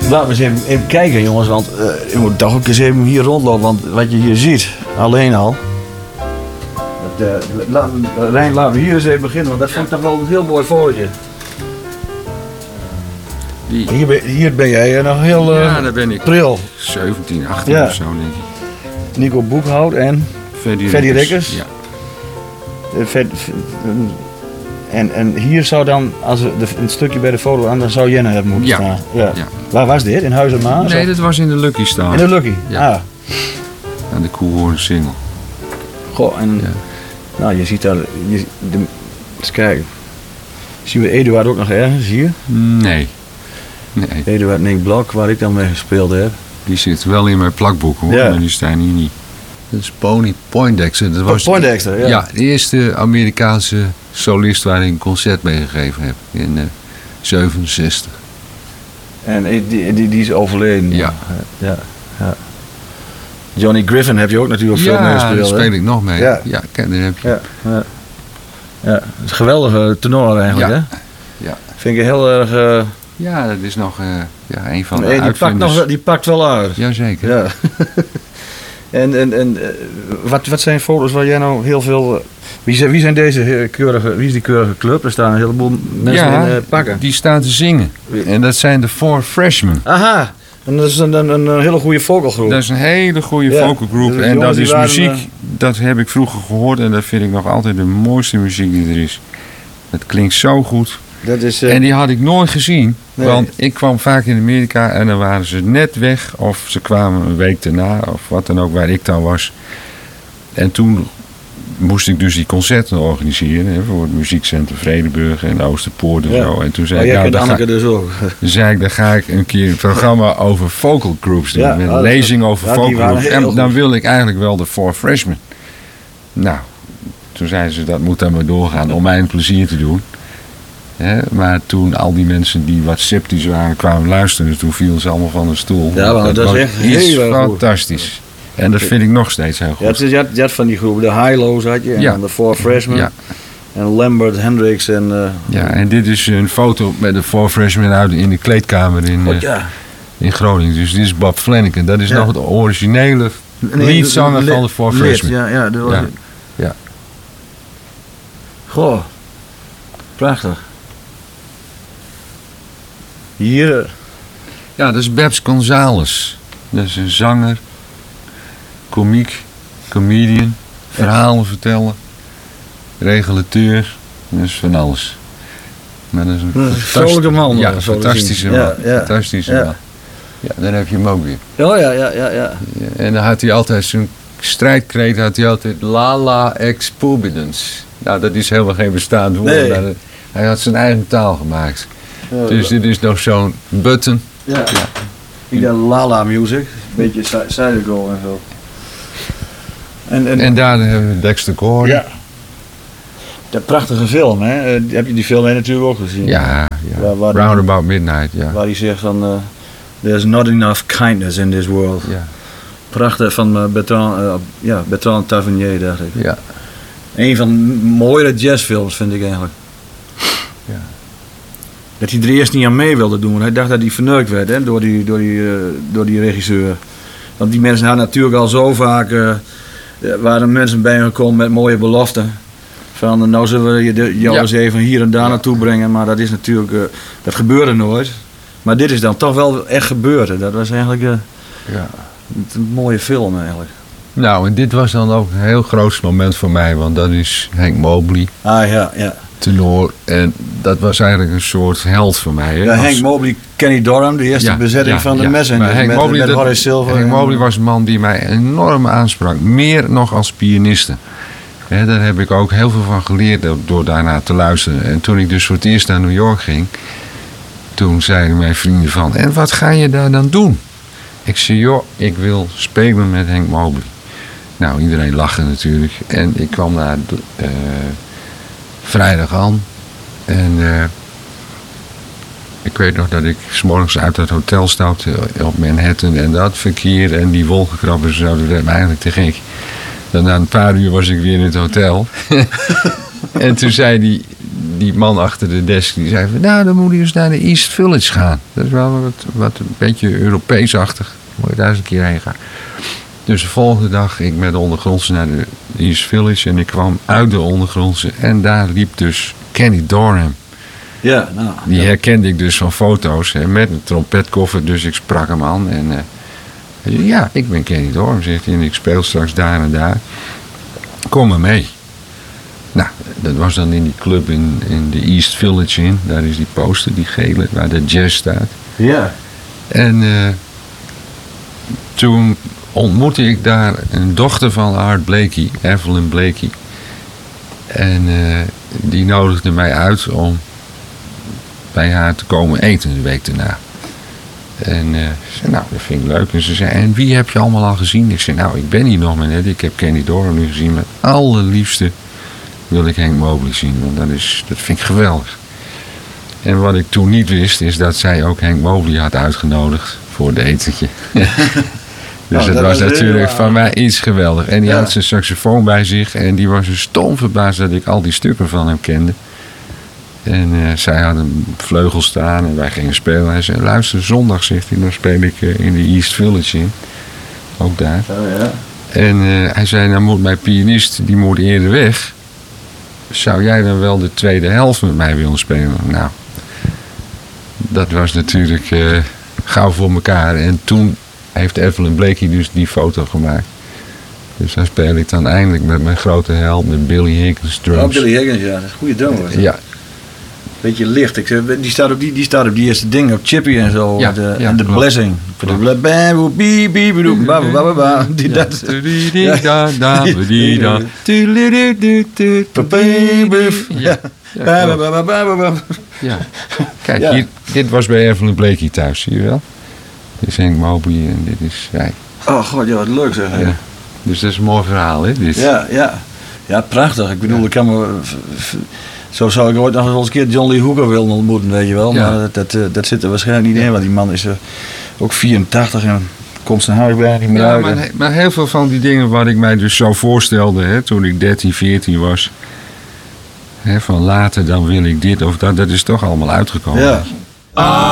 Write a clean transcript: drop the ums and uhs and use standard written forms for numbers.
Laten we eens even kijken, jongens, want je moet toch ook eens even hier rondlopen, want wat je hier ziet, alleen al. Rijn, laten we hier eens even beginnen, want dat vond ik toch wel een heel mooi fotootje. Hier ben jij nog heel ja, daar ben ik. pril. 17, 18 of zo, denk ik. Nico Boekhout en Ferdy Rickers. Ja. En hier zou dan, als een stukje bij de foto aan, dan zou Jenna hebben moeten staan. Ja. Ja. Waar was dit? In Huis en Maas? Nee, dat was in de Lucky staan. In de Lucky? Ja. Ah. Aan de Koehoorn single. Goh, en nou, je ziet daar, eens kijken. Zien we Eduard ook nog ergens hier? Nee. Eduard Nick Blok, waar ik dan mee gespeeld heb. Die zit wel in mijn plakboek hoor, maar die staan hier niet. Dat is Pony Poindexter. Dat was Poindexter, ja. Ja, de eerste Amerikaanse solist waar ik een concert mee gegeven heb in 67. En die is overleden. Ja. Johnny Griffin heb je ook natuurlijk veel mee gespeeld. Ja, daar speel ik nog mee. Ja, kijk, daar heb je. Ja, het is een geweldige tenor eigenlijk, hè? Ja. Vind ik heel erg... Ja, dat is nog een van de uitvinders. Die pakt wel uit. Jazeker. Ja. En wat zijn foto's waar jij nou heel veel... Wie is die keurige club? Er staan een heleboel mensen in pakken. Die staan te zingen. En dat zijn de Four Freshmen. Aha, en dat is een hele goede vocalgroep. Dat is een hele goede vocalgroep. En dat is muziek, dat heb ik vroeger gehoord. En dat vind ik nog altijd de mooiste muziek die er is. Het klinkt zo goed. Dat is, en die had ik nooit gezien. Nee. Want ik kwam vaak in Amerika en dan waren ze net weg. Of ze kwamen een week daarna. Of wat dan ook, waar ik dan was. En toen moest ik dus die concerten organiseren. Voor het muziekcentrum Vredenburg en Oosterpoort en zo. En toen zei ik, dan ga ik een keer een programma over vocal groups doen. Ja, met een lezing over vocal groups. En dan wil ik eigenlijk wel de Four Freshmen. Nou, toen zeiden ze, dat moet dan maar doorgaan om mij een plezier te doen. Maar toen al die mensen die wat sceptisch waren kwamen luisteren, toen vielen ze allemaal van de stoel. Ja, maar dat is echt heel fantastisch. Goed. En dat vind ik nog steeds heel goed. Ja, je had van die groepen, de High-Lows had je, en dan de Four Freshmen. Ja. En Lambert, Hendricks en... en dit is een foto met de Four Freshmen uit in de kleedkamer in Groningen. Dus dit is Bob Flanagan. Dat is nog de originele leadzanger van de Four Freshmen. Ja, dat was ja. Goh, prachtig. Hier... Ja, dat is Babs Gonzales. Dat is een zanger, komiek, comedian, verhalen vertellen, regulateur, dat is van alles. Maar dat is een vrolijke man. Ja, fantastische man. Fantastische man. Ja, dan heb je hem ook weer. Oh ja. En dan had hij altijd zijn strijdkreet, Lala ex pubidens. Nou, dat is helemaal geen bestaand woord. Nee. Hij had zijn eigen taal gemaakt. Dus dit is nog zo'n button. Ja. Ik dacht Lala music, een beetje Cybergo en zo. En daar hebben we Dexter Gordon. Ja. Dat prachtige film, hè? Heb je die film natuurlijk ook gezien? Ja. Round About Midnight, ja. Waar hij zegt van, there's not enough kindness in this world. Ja. Prachtig van Bertrand Tavernier, dacht ik. Ja. Een van de mooiere jazzfilms, vind ik eigenlijk. Ja. Dat hij er eerst niet aan mee wilde doen, want hij dacht dat hij verneukt werd, hè, door die regisseur. Want die mensen hadden natuurlijk al zo vaak, waren mensen bij hem gekomen met mooie beloften. Van, nou zullen we jou eens even hier en daar naartoe brengen, maar dat is natuurlijk, dat gebeurde nooit. Maar dit is dan toch wel echt gebeurd. Dat was eigenlijk een mooie film eigenlijk. Nou, en dit was dan ook een heel groot moment voor mij, want dat is Hank Mobley. Ah ja. Tenor. En dat was eigenlijk een soort held voor mij. Hè? Ja, Hank Mobley, Kenny Dorham, de eerste bezetting van de Messenger. Met Horace Silver. Hank Mobley was een man die mij enorm aansprak. Meer nog als pianiste. Daar heb ik ook heel veel van geleerd door daarna te luisteren. En toen ik dus voor het eerst naar New York ging, toen zeiden mijn vrienden van, en wat ga je daar dan doen? Ik zei, joh, ik wil spelen met Hank Mobley. Nou, iedereen lachte natuurlijk. En ik kwam daar vrijdag aan. En ik weet nog dat ik 's morgens uit het hotel stapte op Manhattan. En dat verkeer en die wolkenkrabbers, dat werd me eigenlijk te gek. Dan na een paar uur was ik weer in het hotel. En toen zei die man achter de desk die zei van... Nou, dan moet je eens naar de East Village gaan. Dat is wel wat een beetje Europees-achtig. Moet je daar eens een keer heen gaan. Dus de volgende dag ik met de ondergrondse naar de East Village. En ik kwam uit de ondergrondse. En daar liep dus Kenny Dorham. Ja, nou. Die herkende ik dus van foto's. Hè, met een trompetkoffer. Dus ik sprak hem aan. En hij zei, ja, ik ben Kenny Dorham, zegt hij. En ik speel straks daar en daar. Kom maar mee. Nou, dat was dan in die club in de East Village in. Daar is die poster, die gele, waar de jazz staat. Ja. En toen ontmoette ik daar een dochter van Art Blakey, Evelyn Blakey. En die nodigde mij uit om bij haar te komen eten de week daarna. En ze zei, nou, dat vind ik leuk. En ze zei, en wie heb je allemaal al gezien? Ik zei, nou, ik ben hier nog maar net. Ik heb Kenny Dorham nu gezien. Met allerliefste wil ik Hank Mobley zien. Want dat vind ik geweldig. En wat ik toen niet wist, is dat zij ook Hank Mobley had uitgenodigd voor het etentje. Dus dat was natuurlijk van mij iets geweldig. En die had zijn saxofoon bij zich. En die was dus stom verbaasd dat ik al die stukken van hem kende. En zij had een vleugel staan en wij gingen spelen. Hij zei, luister, zondag, zegt hij, dan speel ik in de East Village in. Ook daar. Oh, ja. En hij zei, nou moet mijn pianist, die moet eerder weg. Zou jij dan wel de tweede helft met mij willen spelen? Nou, dat was natuurlijk gauw voor elkaar. En toen heeft Evelyn Blakey dus die foto gemaakt. Dus daar speel ik dan eindelijk met mijn grote held, met Billy Higgins drums. Oh, Billy Higgins, ja. Dat is een goede drummer. Ja. Beetje licht. Die staat op die eerste ding, op Chippy en zo. Ja, en de Blessing. Ja. Kijk, dit was bij Evelyn Blakey thuis, zie je wel? Dit is Hank Mobley en dit is zij. Oh god, ja, wat leuk zeg. Ja. Dus dat is een mooi verhaal, hè? Dit. Ja, prachtig. Ik bedoel, ik kan me... Zo zou ik ooit nog eens een keer John Lee Hooker willen ontmoeten, weet je wel. Ja. Maar dat zit er waarschijnlijk niet in, want die man is ook 84 en komt zijn huis bijna niet meer uit. Maar heel veel van die dingen wat ik mij dus zo voorstelde, hè, toen ik 13, 14 was. Hè, van later dan wil ik dit of dat is toch allemaal uitgekomen. Ja.